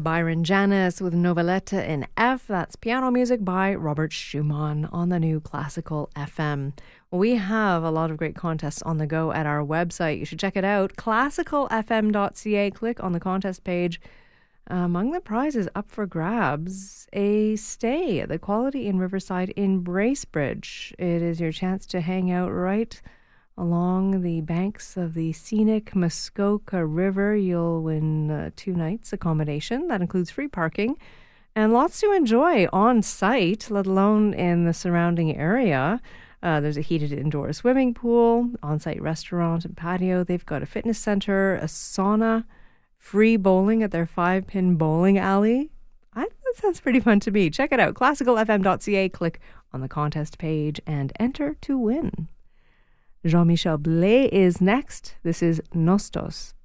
Byron Janis with Noveletta in F. That's piano music by Robert Schumann on the new Classical FM. We have a lot of great contests on the go at our website. You should check it out, classicalfm.ca. Click on the contest page. Among the prizes up for grabs, a stay at the Quality Inn Riverside in Bracebridge. It is your chance to hang out right along the banks of the scenic Muskoka River. You'll win 2 nights accommodation. That includes free parking and lots to enjoy on site, let alone in the surrounding area. There's a heated indoor swimming pool, on-site restaurant and patio. They've got a fitness center, a sauna, free bowling at their 5-pin bowling alley. That sounds pretty fun to me. Check it out, classicalfm.ca. Click on the contest page and enter to win. Jean-Michel Blais is next. This is Nostos.